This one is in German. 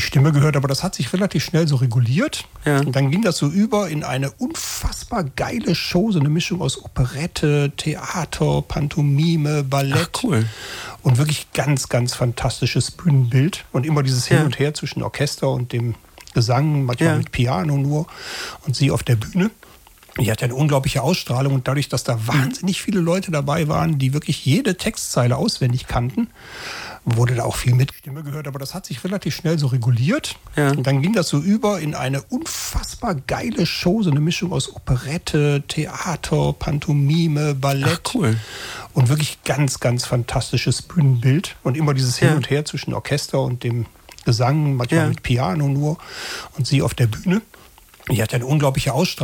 Stimme gehört, aber das hat sich relativ schnell so reguliert. Ja. Und dann ging das so über in eine unfassbar geile Show, so eine Mischung aus Operette, Theater, Pantomime, Ballett. Ach, cool. Und wirklich ganz, ganz fantastisches Bühnenbild. Und immer dieses Hin und Her zwischen Orchester und dem Gesang, manchmal mit Piano nur. Und sie auf der Bühne. Die hat ja eine unglaubliche Ausstrahlung. Und dadurch, dass da wahnsinnig viele Leute dabei waren, die wirklich jede Textzeile auswendig kannten, wurde da auch viel mit Stimme gehört. Aber das hat sich relativ schnell so reguliert. Ja. Und dann ging das so über in eine unfassbar geile Show, so eine Mischung aus Operette, Theater, Pantomime, Ballett. Ach, cool. Und wirklich ganz, ganz fantastisches Bühnenbild. Und immer dieses Hin und Her zwischen Orchester und dem Gesang, manchmal mit Piano nur. Und sie auf der Bühne. Die hat ja eine unglaubliche Ausstrahlung.